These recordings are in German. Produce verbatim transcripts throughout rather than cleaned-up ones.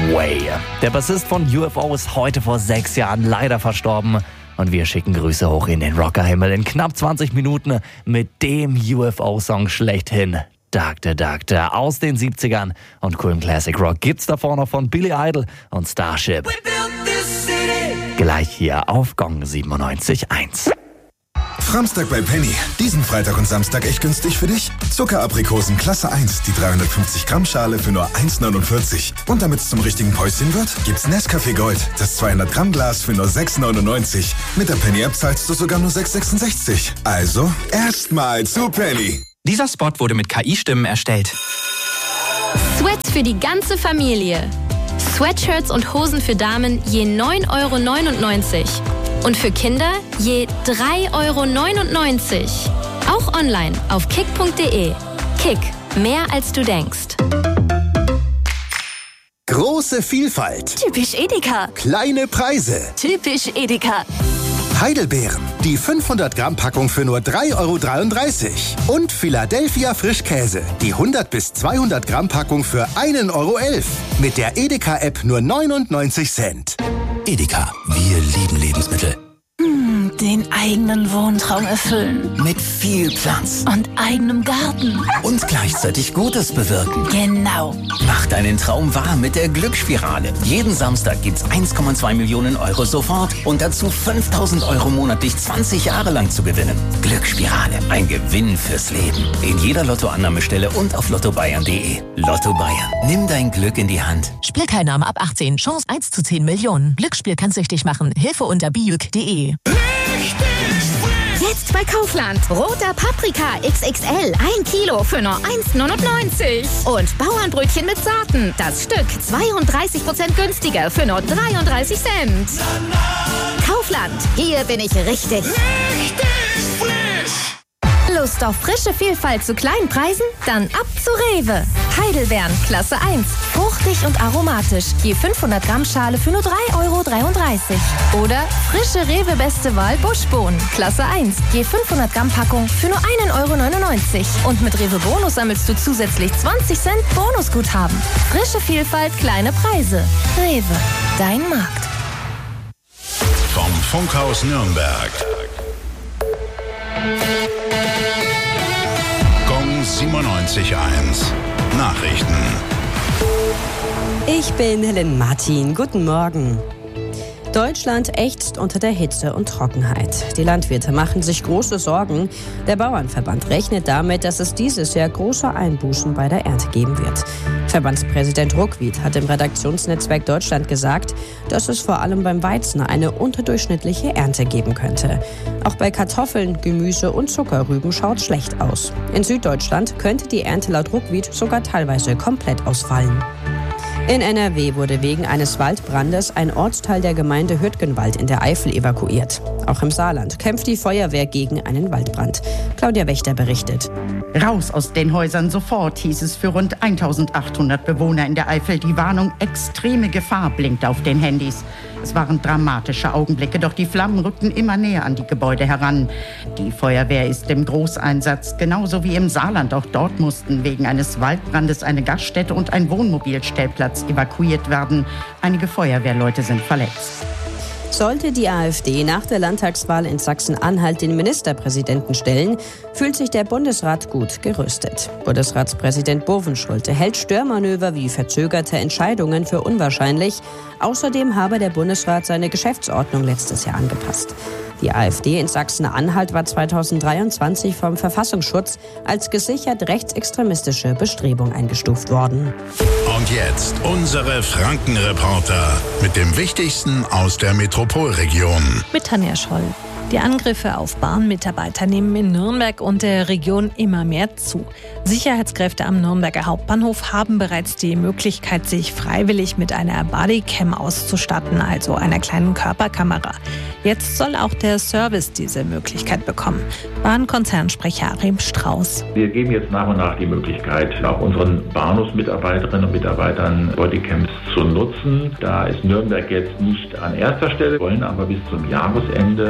Way. Der Bassist von U F O ist heute vor sechs Jahren leider verstorben. Und wir schicken Grüße hoch in den Rockerhimmel in knapp zwanzig Minuten mit dem U F O-Song schlechthin. Doctor Doctor aus den siebzigern und coolen Classic Rock gibt's davor noch von Billy Idol und Starship. Gleich hier auf Gong siebenundneunzig Komma eins. Framstag bei Penny. Diesen Freitag und Samstag echt günstig für dich? Zuckeraprikosen Klasse eins, die dreihundertfünfzig Gramm Schale für nur eins neunundvierzig. Und damit es zum richtigen Päuschen wird, gibt's Nescafé Gold, das zweihundert Gramm Glas für nur sechs neunundneunzig. Mit der Penny-App zahlst du sogar nur sechs sechsundsechzig. Also, erstmal zu Penny. Dieser Spot wurde mit K I-Stimmen erstellt. Sweats für die ganze Familie. Sweatshirts und Hosen für Damen je neun Euro neunundneunzig. Und für Kinder je drei Euro neunundneunzig. Auch online auf kick punkt de. Kick, mehr als du denkst. Große Vielfalt. Typisch Edeka. Kleine Preise. Typisch Edeka. Heidelbeeren, die fünfhundert Gramm Packung für nur drei Euro dreiunddreißig. Und Philadelphia Frischkäse, die hundert bis zweihundert Gramm Packung für ein Euro elf. Mit der Edeka-App nur neunundneunzig Cent. Edeka, wir lieben Lebensmittel. Mmh, den eigenen Wohntraum erfüllen. Mit viel Platz. Und eigenem Garten. Und gleichzeitig Gutes bewirken. Genau. Mach deinen Traum wahr mit der Glücksspirale. Jeden Samstag gibt's eins Komma zwei Millionen Euro sofort und dazu fünftausend Euro monatlich zwanzig Jahre lang zu gewinnen. Glücksspirale, ein Gewinn fürs Leben. In jeder Lottoannahmestelle und auf lotto bayern punkt de. Lotto Bayern, nimm dein Glück in die Hand. Spielteilnahme ab achtzehn, Chance eins zu zehn Millionen. Glücksspiel kann süchtig machen. Hilfe unter bijuk punkt de. Jetzt bei Kaufland. Roter Paprika X X L. ein Kilo für nur eins neunundneunzig. Und Bauernbrötchen mit Sorten. Das Stück zweiunddreißig Prozent günstiger für nur dreiunddreißig Cent. Kaufland. Hier bin ich richtig. Richtig frisch. Lust auf frische Vielfalt zu kleinen Preisen? Dann ab zu Rewe. Heidelbeeren, Klasse eins. Fruchtig und aromatisch. Je fünfhundert Gramm Schale für nur drei Euro dreiunddreißig. Oder frische Rewe Beste Wahl Buschbohnen, Klasse eins. Je fünfhundert Gramm Packung für nur ein Euro neunundneunzig. Und mit Rewe Bonus sammelst du zusätzlich zwanzig Cent Bonusguthaben. Frische Vielfalt, kleine Preise. Rewe, dein Markt. Vom Funkhaus Nürnberg. Gong siebenundneunzig Komma eins. Nachrichten. Ich bin Helen Martin. Guten Morgen. Deutschland ächzt unter der Hitze und Trockenheit. Die Landwirte machen sich große Sorgen. Der Bauernverband rechnet damit, dass es dieses Jahr große Einbußen bei der Ernte geben wird. Verbandspräsident Ruckwied hat im Redaktionsnetzwerk Deutschland gesagt, dass es vor allem beim Weizen eine unterdurchschnittliche Ernte geben könnte. Auch bei Kartoffeln, Gemüse und Zuckerrüben schaut es schlecht aus. In Süddeutschland könnte die Ernte laut Ruckwied sogar teilweise komplett ausfallen. In N R W wurde wegen eines Waldbrandes ein Ortsteil der Gemeinde Hürtgenwald in der Eifel evakuiert. Auch im Saarland kämpft die Feuerwehr gegen einen Waldbrand. Claudia Wächter berichtet. Raus aus den Häusern sofort, hieß es für rund eintausendachthundert Bewohner in der Eifel. Die Warnung extreme Gefahr blinkt auf den Handys. Es waren dramatische Augenblicke, doch die Flammen rückten immer näher an die Gebäude heran. Die Feuerwehr ist im Großeinsatz, genauso wie im Saarland. Auch dort mussten wegen eines Waldbrandes eine Gaststätte und ein Wohnmobilstellplatz evakuiert werden. Einige Feuerwehrleute sind verletzt. Sollte die AfD nach der Landtagswahl in Sachsen-Anhalt den Ministerpräsidenten stellen, fühlt sich der Bundesrat gut gerüstet. Bundesratspräsident Bovenschulte hält Störmanöver wie verzögerte Entscheidungen für unwahrscheinlich. Außerdem habe der Bundesrat seine Geschäftsordnung letztes Jahr angepasst. Die AfD in Sachsen-Anhalt war zweitausenddreiundzwanzig vom Verfassungsschutz als gesichert rechtsextremistische Bestrebung eingestuft worden. Und jetzt unsere Franken-Reporter mit dem Wichtigsten aus der Metropolregion. Mit Tanja Scholl. Die Angriffe auf Bahnmitarbeiter nehmen in Nürnberg und der Region immer mehr zu. Sicherheitskräfte am Nürnberger Hauptbahnhof haben bereits die Möglichkeit, sich freiwillig mit einer Bodycam auszustatten, also einer kleinen Körperkamera. Jetzt soll auch der Service diese Möglichkeit bekommen. Bahnkonzernsprecher Achim Strauß. Wir geben jetzt nach und nach die Möglichkeit, auch unseren Bahnhofsmitarbeiterinnen und Mitarbeitern Bodycams zu nutzen. Da ist Nürnberg jetzt nicht an erster Stelle, wollen aber bis zum Jahresende das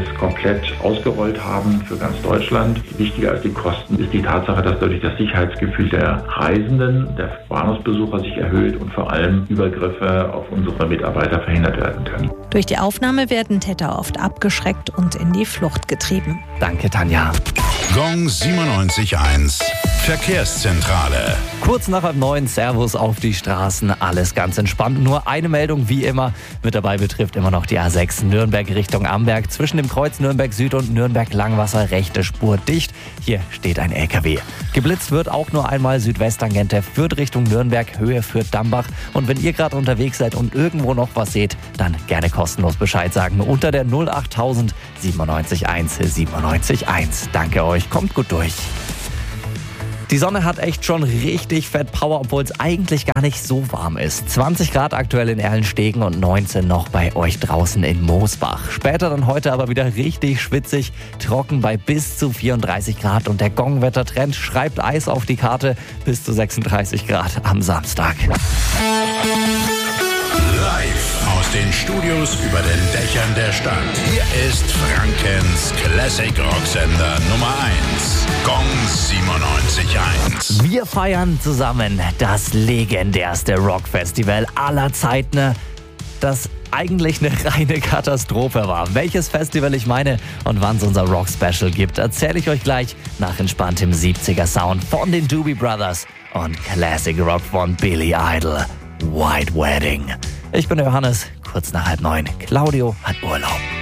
komplett ausgerollt haben für ganz Deutschland. Wichtiger als die Kosten ist die Tatsache, dass dadurch das Sicherheitsgefühl der Reisenden, der Bahnhofsbesucher sich erhöht und vor allem Übergriffe auf unsere Mitarbeiter verhindert werden können. Durch die Aufnahme werden Täter oft abgeschreckt und in die Flucht getrieben. Danke, Tanja. Gong siebenundneunzig Komma eins Verkehrszentrale. Kurz nach halb neun, Servus auf die Straßen, alles ganz entspannt. Nur eine Meldung wie immer, mit dabei betrifft immer noch die A sechs Nürnberg Richtung Amberg. Zwischen dem Kreuz Nürnberg Süd und Nürnberg Langwasser rechte Spur dicht. Hier steht ein L K W. Geblitzt wird auch nur einmal Südwesttangente Fürth Richtung Nürnberg, Höhe Fürth-Dambach. Und wenn ihr gerade unterwegs seid und irgendwo noch was seht, dann gerne kostenlos Bescheid sagen unter der null achttausend siebenundneunzig eins siebenundneunzig eins. Danke euch, kommt gut durch. Die Sonne hat echt schon richtig fett Power, obwohl es eigentlich gar nicht so warm ist. zwanzig Grad aktuell in Erlenstegen und neunzehn noch bei euch draußen in Moosbach. Später dann heute aber wieder richtig schwitzig, trocken bei bis zu vierunddreißig Grad. Und der Gong-Wettertrend schreibt Eis auf die Karte, bis zu sechsunddreißig Grad am Samstag. Live aus den Studios über den Dächern der Stadt. Hier ist Frankens Classic Rocksender Nummer eins. Gong siebenundneunzig Komma eins. Wir feiern zusammen das legendärste Rockfestival aller Zeiten, das eigentlich eine reine Katastrophe war. Welches Festival ich meine und wann es unser Rock-Special gibt, erzähle ich euch gleich nach entspanntem siebziger-Sound von den Doobie Brothers und Classic Rock von Billy Idol. White Wedding. Ich bin der Johannes, kurz nach halb neun. Claudio hat Urlaub.